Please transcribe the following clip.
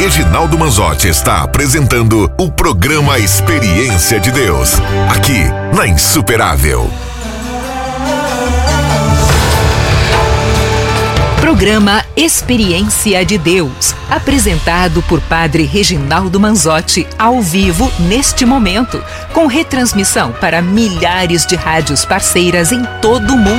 Reginaldo Manzotti está apresentando o programa Experiência de Deus, aqui na Insuperável. Programa Experiência de Deus, apresentado por Padre Reginaldo Manzotti, ao vivo neste momento, com retransmissão para milhares de rádios parceiras em todo o mundo.